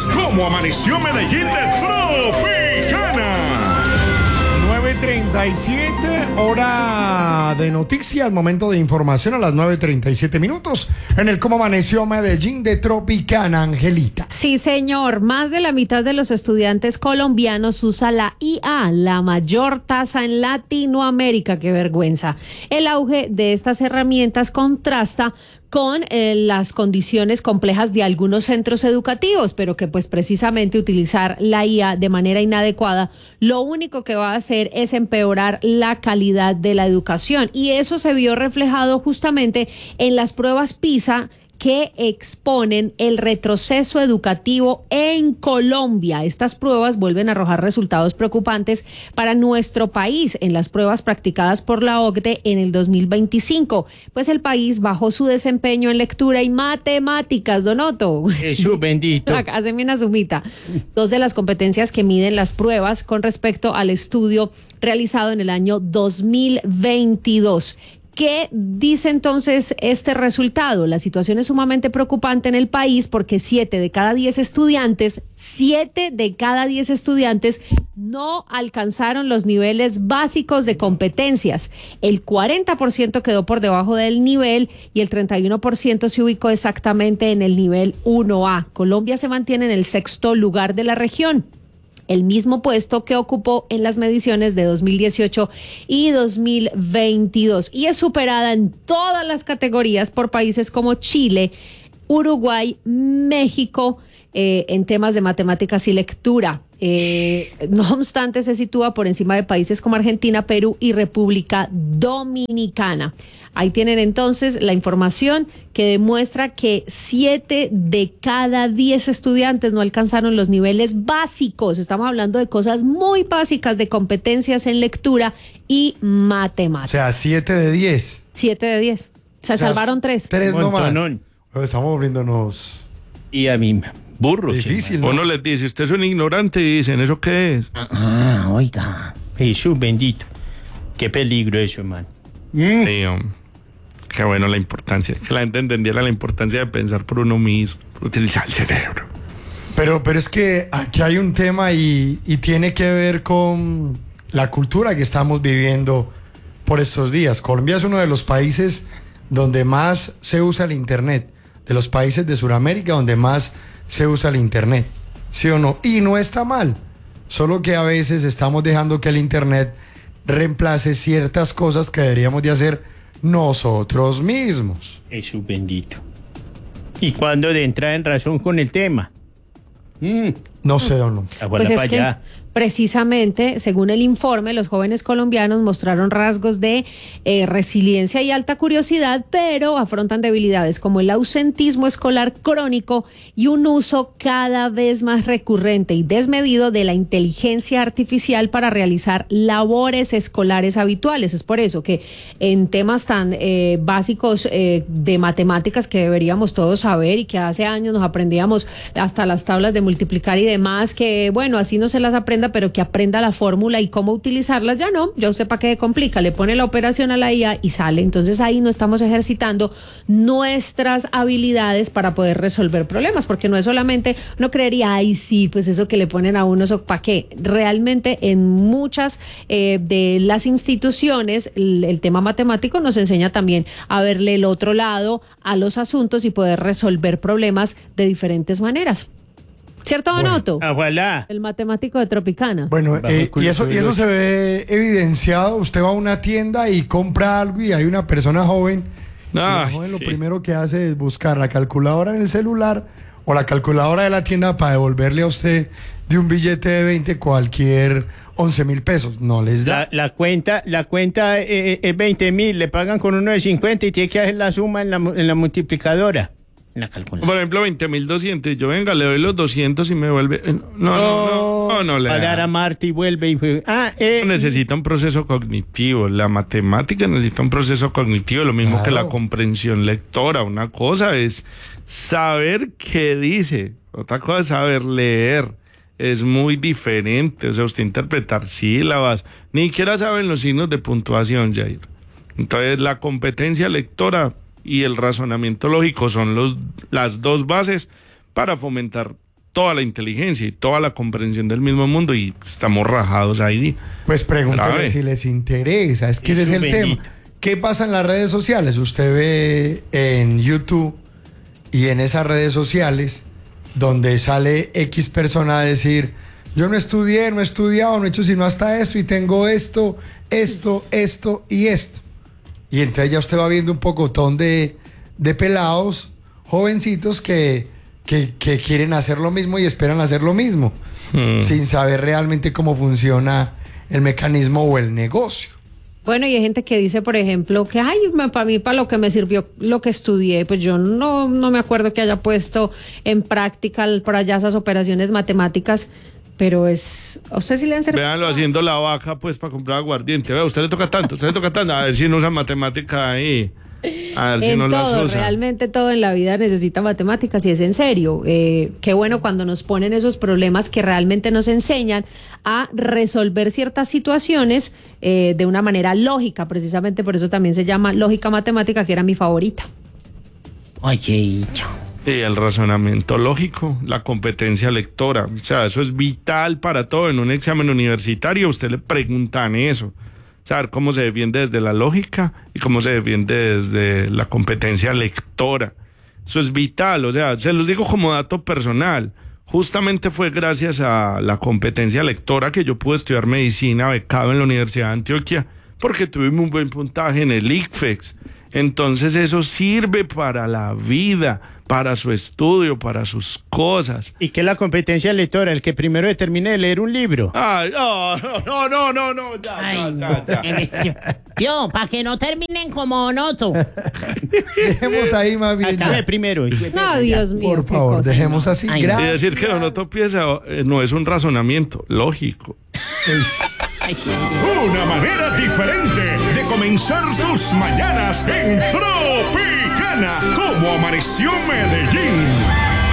¿Cómo amaneció Medellín de Tropicana? 9:37, hora de noticias, momento de información a las 9:37 minutos en el Cómo Amaneció Medellín de Tropicana, Angelita. Sí, señor, más de la mitad de los estudiantes colombianos usa la IA, la mayor tasa en Latinoamérica. ¡Qué vergüenza! El auge de estas herramientas contrasta con las condiciones complejas de algunos centros educativos, pero que pues precisamente utilizar la IA de manera inadecuada lo único que va a hacer es empeorar la calidad de la educación, y eso se vio reflejado justamente en las pruebas PISA que exponen el retroceso educativo en Colombia. Estas pruebas vuelven a arrojar resultados preocupantes para nuestro país en las pruebas practicadas por la OCDE en el 2025, pues el país bajó su desempeño en lectura y matemáticas, Don Otto. Jesús bendito. Haceme una sumita. Dos de las competencias que miden las pruebas con respecto al estudio realizado en el año 2022. ¿Qué dice entonces este resultado? La situación es sumamente preocupante en el país porque 7 de cada 10 estudiantes no alcanzaron los niveles básicos de competencias. El 40% quedó por debajo del nivel y el 31% se ubicó exactamente en el nivel 1A. Colombia se mantiene en el 6º lugar de la región, el mismo puesto que ocupó en las mediciones de 2018 y 2022, y es superada en todas las categorías por países como Chile, Uruguay, México, en temas de matemáticas y lectura. No obstante, se sitúa por encima de países como Argentina, Perú y República Dominicana. Ahí tienen entonces la información que demuestra que 7 de cada 10 estudiantes no alcanzaron los niveles básicos. Estamos hablando de cosas muy básicas, de competencias en lectura y matemáticas. O sea, 7 de 10. 7 de 10. Se salvaron 3. 3 nomás. Montonón. Estamos volviéndonos Y a mí, burro. difícil, ¿no? Uno les dice, usted es un ignorante, y dicen, ¿eso qué es? Oiga. Jesús bendito. Qué peligro eso, man. Sí, qué bueno la importancia, que la gente entendiera la importancia de pensar por uno mismo, por utilizar el cerebro. Pero es que aquí hay un tema y tiene que ver con la cultura que estamos viviendo por estos días. Colombia es uno de los países donde más se usa el Internet, de los países de Sudamérica donde más se usa el Internet, ¿sí o no? Y no está mal, solo que a veces estamos dejando que el Internet reemplace ciertas cosas que deberíamos de hacer nosotros mismos. Jesús bendito. ¿Y cuándo de entrar en razón con el tema? No sé, don Lu. Aguala Pues es para que allá. precisamente, según el informe, los jóvenes colombianos mostraron rasgos de resiliencia y alta curiosidad, pero afrontan debilidades como el ausentismo escolar crónico y un uso cada vez más recurrente y desmedido de la inteligencia artificial para realizar labores escolares habituales. Es por eso que en temas tan básicos de matemáticas que deberíamos todos saber y que hace años nos aprendíamos hasta las tablas de multiplicar y demás, que bueno, así no se las aprenda, pero que aprenda la fórmula y cómo utilizarlas, ya no, ya usted para qué complica, le pone la operación a la IA y sale. Entonces ahí no estamos ejercitando nuestras habilidades para poder resolver problemas, porque no es solamente, uno creería, ay sí, pues eso que le ponen a uno, ¿eso para qué? Realmente en muchas de las instituciones el tema matemático nos enseña también a verle el otro lado a los asuntos y poder resolver problemas de diferentes maneras. ¿Cierto, Don Otto? Aguala. El matemático de Tropicana. Bueno, y eso se ve evidenciado. Usted va a una tienda y compra algo y hay una persona joven. Ay, Lo sí. primero que hace es buscar la calculadora en el celular o la calculadora de la tienda para devolverle a usted de un billete de 20 cualquier 11,000 pesos. No les da. La cuenta es 20,000, le pagan con uno de 50 y tiene que hacer la suma en la multiplicadora. En la calculadora. Por ejemplo, 20.200, yo venga, le doy los 200 y me vuelve... No le a dar da. a Marta y vuelve y fue. Necesita un proceso cognitivo, la matemática necesita un proceso cognitivo, lo mismo que la comprensión lectora. Una cosa es saber qué dice, otra cosa es saber leer. Es muy diferente, o sea, usted interpretar sílabas, ni siquiera saben los signos de puntuación, Jair. Entonces, la competencia lectora y el razonamiento lógico son las dos bases para fomentar toda la inteligencia y toda la comprensión del mismo mundo y estamos rajados ahí. Pues pregúntale Grave. si les interesa, es que ese es el tema. ¿Qué pasa en las redes sociales? Usted ve en YouTube y en esas redes sociales donde sale X persona a decir, yo no estudié, no he estudiado, no he hecho sino hasta esto y tengo esto y esto. Y entonces ya usted va viendo un pocotón de pelados, jovencitos que quieren hacer lo mismo y esperan hacer lo mismo, sin saber realmente cómo funciona el mecanismo o el negocio. Bueno, y hay gente que dice, por ejemplo, que para mí, para lo que me sirvió lo que estudié, pues yo no me acuerdo que haya puesto en práctica por allá esas operaciones matemáticas, pero a usted sí le han servido. Véanlo haciendo la vaca, pues, para comprar aguardiente. Vea, usted le toca tanto, a ver si no usa matemática ahí. A ver si En no las todo, usa. realmente todo en la vida necesita matemáticas y es en serio. Qué bueno cuando nos ponen esos problemas que realmente nos enseñan a resolver ciertas situaciones de una manera lógica. Precisamente por eso también se llama lógica matemática, que era mi favorita. Oye, Y el razonamiento lógico, la competencia lectora, o sea, eso es vital para todo. En un examen universitario a usted le preguntan eso, saber cómo se defiende desde la lógica y cómo se defiende desde la competencia lectora. Eso es vital, o sea, se los digo como dato personal. Justamente fue gracias a la competencia lectora que yo pude estudiar medicina becado en la Universidad de Antioquia, porque tuve un buen puntaje en el ICFES. Entonces eso sirve para la vida, para su estudio, para sus cosas. ¿y qué es la competencia lectora? El que primero termine de leer un libro. Ay, no, ya. Yo, para que no terminen como Noto. Dejemos ahí más bien. Acabe primero. No, Dios mío. Por qué favor, cosa. dejemos así. Ay, Y Gracias. decir que Donoto piensa no es un razonamiento lógico. Una manera diferente de comenzar tus mañanas en Tropicana. Como amaneció Medellín.